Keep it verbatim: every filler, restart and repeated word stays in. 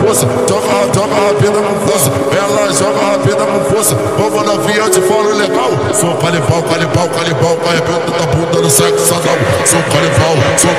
força, joga, joga rápida com força, ela joga rápida com força, vamos novinha de fora legal. Sou canibal, canibal, canibal, arrebento da bunda no sexo anal. Sou canibal, sou